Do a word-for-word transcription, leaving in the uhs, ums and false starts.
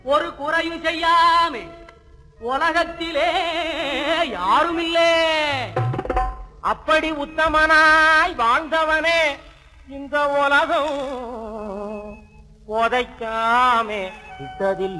ஒரு குறையும் செய்யாமே உலகத்திலே யாருமில்லே. அப்படி உத்தமனாய் வாழ்ந்தவனே இந்த உலகம் போதைக்காமே விட்டதில்லை.